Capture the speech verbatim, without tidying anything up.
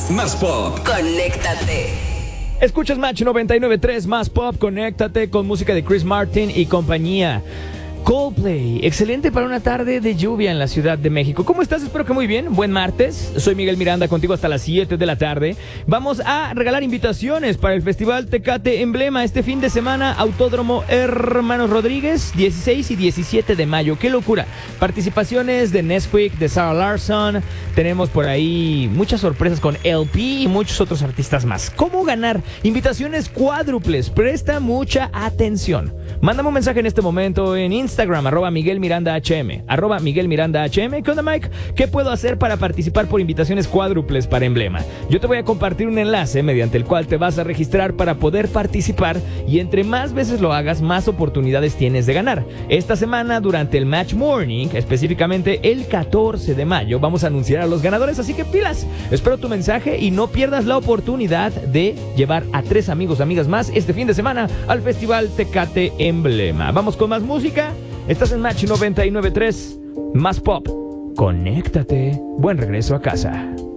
Más Pop. Conéctate. Escuchas Match noventa y nueve punto tres Más Pop. Conéctate con música de Chris Martin y compañía. Coldplay, excelente para una tarde de lluvia en la Ciudad de México. ¿Cómo estás? Espero que muy bien. Buen martes. Soy Miguel Miranda, contigo hasta las siete de la tarde. Vamos a regalar invitaciones para el Festival Tecate Emblema este fin de semana. Autódromo Hermanos Rodríguez, dieciséis y diecisiete de mayo. ¡Qué locura! Participaciones de Nesquik, de Sarah Larson. Tenemos por ahí muchas sorpresas con L P y muchos otros artistas más. ¿Cómo ganar? Invitaciones cuádruples. Presta mucha atención. Mándame un mensaje en este momento en Instagram, arroba Miguel Miranda H M, arroba Miguel Miranda H M. ¿Qué onda, Mike? ¿Qué puedo hacer para participar por invitaciones cuádruples para Emblema? Yo te voy a compartir un enlace mediante el cual te vas a registrar para poder participar y entre más veces lo hagas, más oportunidades tienes de ganar. Esta semana, durante el Match Morning, específicamente el catorce de mayo, vamos a anunciar a los ganadores, así que pilas. Espero tu mensaje y no pierdas la oportunidad de llevar a tres amigos, amigas más este fin de semana al Festival Tecate Emblema. Vamos con más música. Estás en Match noventa y nueve punto tres Más Pop. Conéctate. Buen regreso a casa.